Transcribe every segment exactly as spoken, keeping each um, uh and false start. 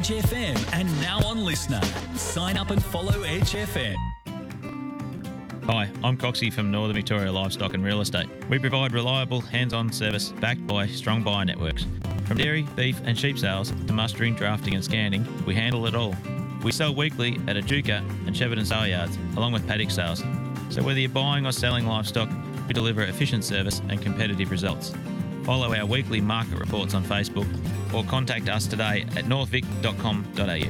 Edge F M and now on Listener. Sign up and follow Edge F M. Hi, I'm Coxie from Northern Victoria Livestock and Real Estate. We provide reliable, hands-on service backed by strong buyer networks. From dairy, beef and sheep sales to mustering, drafting and scanning, we handle it all. We sell weekly at Echuca and Shepparton sale yards, along with paddock sales. So whether you're buying or selling livestock, we deliver efficient service and competitive results. Follow our weekly market reports on Facebook or contact us today at northvic dot com dot a u.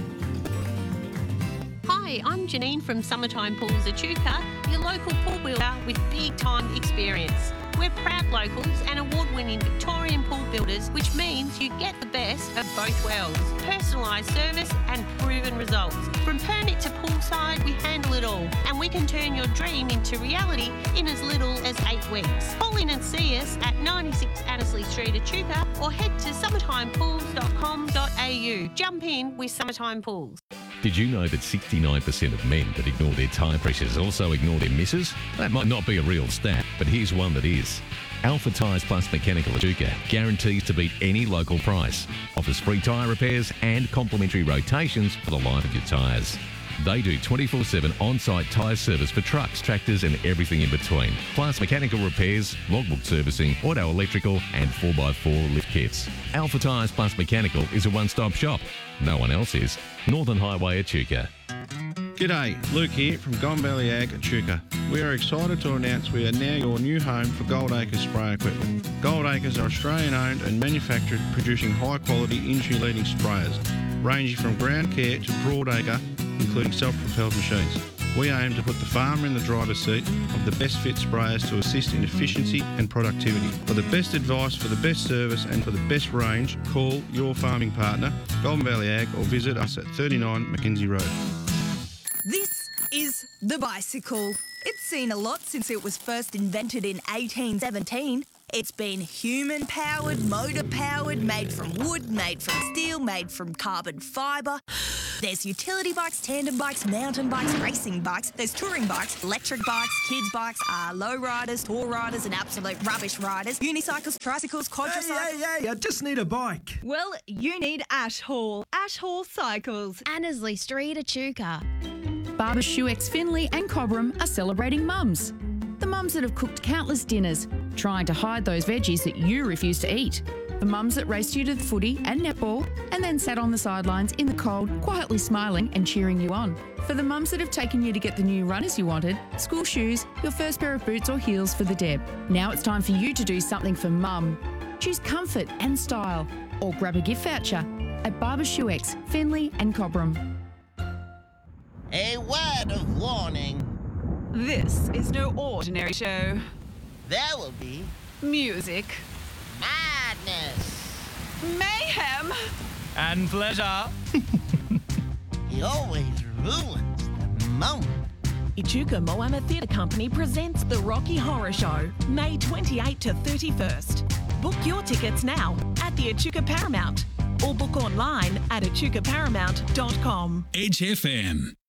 Hi, I'm Janine from Summertime Pools Echuca, your local pool builder with big-time experience. We're proud locals and award-winning Victorian pool builders, which means you get the best of both worlds. Personalised service and proven results. From permit to poolside, we handle it all. And we can turn your dream into reality in as little as eight weeks. Call in and see us at ninety-six Annesley Street, Echuca, or head to summertime pools dot com dot a u. Jump in with Summertime Pools. Did you know that sixty-nine percent of men that ignore their tyre pressures also ignore their misses? That might not be a real stat, but here's one that is. Alpha Tyres Plus Mechanical Echuca guarantees to beat any local price. Offers free tyre repairs and complimentary rotations for the life of your tyres. They do twenty-four seven on-site tyre service for trucks, tractors and everything in between. Plus mechanical repairs, logbook servicing, auto electrical and four by four lift kits. Alpha Tyres Plus Mechanical is a one-stop shop. No one else is. Northern Highway Echuca. G'day, Luke here from Golden Valley Ag Echuca. We are excited to announce we are now your new home for Gold Acres spray equipment. Gold Acres are Australian owned and manufactured, producing high quality industry leading sprayers, ranging from ground care to broad acre, including self-propelled machines. We aim to put the farmer in the driver's seat of the best fit sprayers to assist in efficiency and productivity. For the best advice, for the best service and for the best range, call your farming partner, Golden Valley Ag, or visit us at thirty-nine Mackenzie Road. This is the bicycle. It's seen a lot since it was first invented in eighteen seventeen. It's been human-powered, motor-powered, made from wood, made from steel, made from carbon fibre. There's utility bikes, tandem bikes, mountain bikes, racing bikes. There's touring bikes, electric bikes, kids bikes, uh, low riders, tour riders and absolute rubbish riders, unicycles, tricycles, quadricycles. Hey, hey, hey, I just need a bike. Well, you need Ash Hall. Ash Hall Cycles. Annesley Street, Echuca. Barber Shoe-X Finley and Cobram are celebrating mums. The mums that have cooked countless dinners, trying to hide those veggies that you refuse to eat. The mums that raced you to the footy and netball and then sat on the sidelines in the cold, quietly smiling and cheering you on. For the mums that have taken you to get the new runners you wanted, school shoes, your first pair of boots or heels for the Deb. Now it's time for you to do something for mum. Choose comfort and style or grab a gift voucher at Barber Shoe-X, Finley and Cobram. A word of warning. This is no ordinary show. There will be music, madness, mayhem, and pleasure. He always ruins the moment. Echuca Moama Theatre Company presents The Rocky Horror Show, May twenty-eighth to thirty-first. Book your tickets now at the Echuca Paramount or book online at echuca paramount dot com. Edge F M.